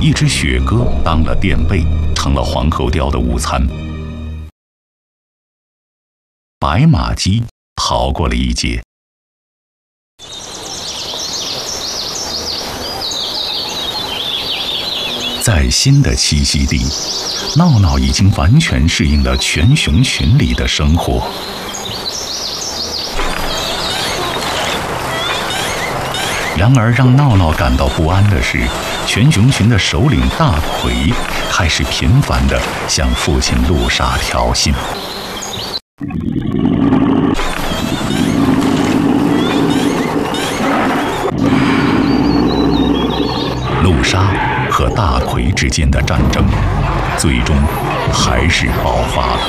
一只雪鸽当了垫背，成了黄喉貂的午餐。白马鸡逃过了一劫。在新的栖息地，闹闹已经完全适应了全熊群里的生活。然而，让闹闹感到不安的是，全熊群的首领大奎开始频繁地向父亲陆沙挑衅。陆沙和大奎之间的战争，最终还是爆发了。